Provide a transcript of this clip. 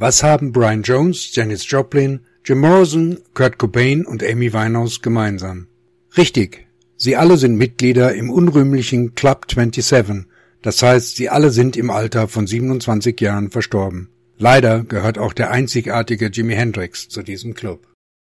Was haben Brian Jones, Janis Joplin, Jim Morrison, Kurt Cobain und Amy Winehouse gemeinsam? Richtig, sie alle sind Mitglieder im unrühmlichen Club 27, das heißt, sie alle sind im Alter von 27 Jahren verstorben. Leider gehört auch der einzigartige Jimi Hendrix zu diesem Club.